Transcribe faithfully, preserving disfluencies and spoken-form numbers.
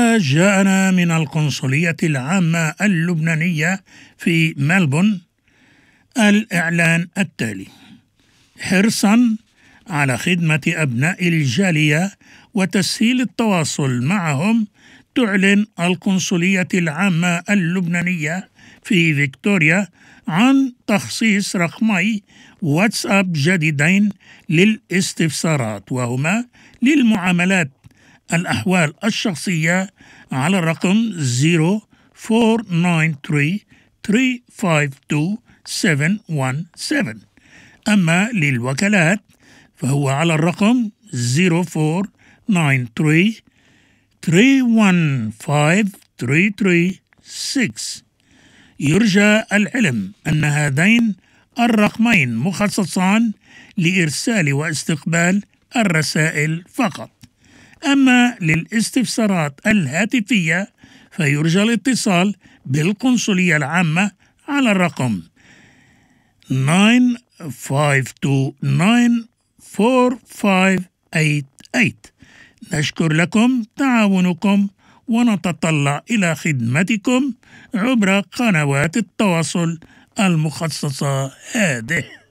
وجاءنا من القنصلية العامة اللبنانية في ملبون الإعلان التالي: حرصاً على خدمة أبناء الجالية وتسهيل التواصل معهم، تعلن القنصلية العامة اللبنانية في فيكتوريا عن تخصيص رقمي واتساب جديدين للاستفسارات، وهما للمعاملات الأحوال الشخصية على الرقم صفر أربعة تسعة ثلاثة ثلاثة خمسة اثنين سبعة واحد سبعة. أما للوكالات فهو على الرقم صفر أربعة تسعة ثلاثة ثلاثة واحد خمسة ثلاثة ثلاثة ستة. يرجى العلم أن هذين الرقمين مخصصان لإرسال واستقبال الرسائل فقط. أما للاستفسارات الهاتفية فيرجى الاتصال بالقنصلية العامة على الرقم تسعة خمسة اثنين تسعة أربعة خمسة ثمانية ثمانية. نشكر لكم تعاونكم ونتطلع إلى خدمتكم عبر قنوات التواصل المخصصة هذه.